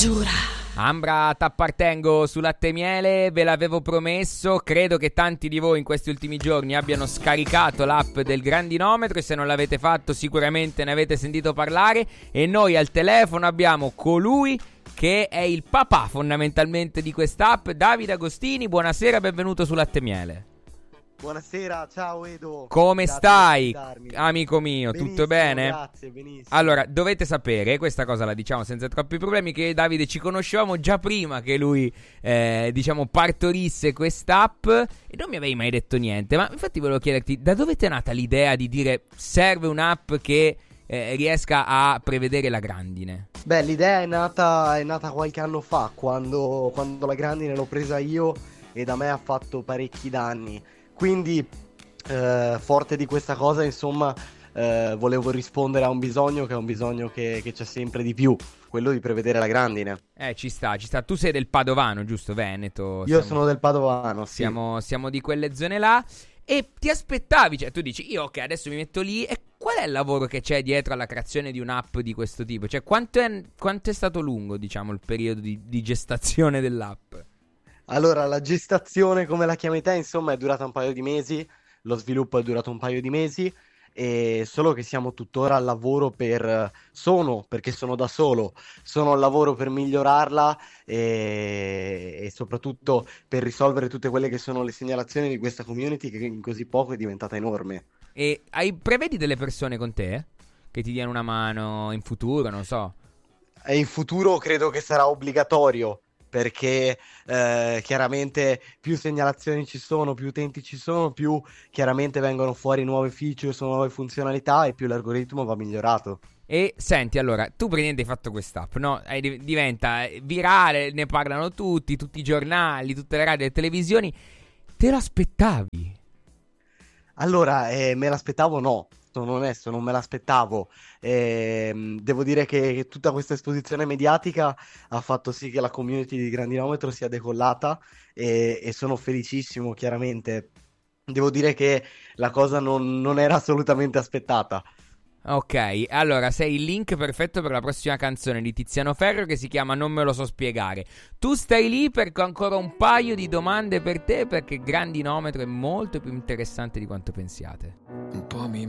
Ambra, t'appartengo su Latte e Miele, ve l'avevo promesso, credo che tanti di voi in questi ultimi giorni abbiano scaricato l'app del Grandinometro e se non l'avete fatto sicuramente ne avete sentito parlare e noi al telefono abbiamo colui che è il papà fondamentalmente di quest'app, Davide Agostini. Buonasera, benvenuto su Latte e Miele. Buonasera, ciao Edo. Come Grazie stai, amico mio? Benissimo, tutto bene? Grazie, benissimo. Allora, dovete sapere, questa cosa la diciamo senza troppi problemi, che Davide ci conoscevamo già prima che lui, partorisse quest'app e non mi avevi mai detto niente. Ma infatti volevo chiederti, da dove ti è nata l'idea di dire serve un'app che riesca a prevedere la grandine? Beh, l'idea è nata qualche anno fa, quando la grandine l'ho presa io e da me ha fatto parecchi danni. Quindi, forte di questa cosa, insomma, volevo rispondere a un bisogno che è un bisogno che c'è sempre di più, quello di prevedere la grandine. Ci sta. Tu sei del Padovano, giusto? Veneto. Io sono del Padovano, sì. Siamo di quelle zone là. E ti aspettavi, cioè tu dici, io ok, adesso mi metto lì. E qual è il lavoro che c'è dietro alla creazione di un'app di questo tipo? Cioè quanto è stato lungo, diciamo, il periodo di gestazione dell'app? Allora, la gestazione, come la chiami te, insomma, è durata un paio di mesi, lo sviluppo è durato un paio di mesi, e solo che siamo tuttora al lavoro perché sono da solo, sono al lavoro per migliorarla e soprattutto per risolvere tutte quelle che sono le segnalazioni di questa community che in così poco è diventata enorme. E prevedi delle persone con te? Che ti diano una mano in futuro, non so. E in futuro credo che sarà obbligatorio. Perché chiaramente più segnalazioni ci sono, più utenti ci sono, più chiaramente vengono fuori nuove features, nuove funzionalità e più l'algoritmo va migliorato. E senti, allora, tu praticamente hai fatto quest'app, no? Diventa virale, ne parlano tutti i giornali, tutte le radio e le televisioni. Te lo aspettavi? Allora, me l'aspettavo no, sono onesto, non me l'aspettavo. Devo dire che tutta questa esposizione mediatica ha fatto sì che la community di Grandinometro sia decollata e sono felicissimo, chiaramente. Devo dire che la cosa non era assolutamente aspettata. Ok, allora sei il link perfetto per la prossima canzone di Tiziano Ferro che si chiama Non me lo so spiegare. Tu stai lì perché ho ancora un paio di domande per te, perché Grandinometro è molto più interessante di quanto pensiate. Un po' mi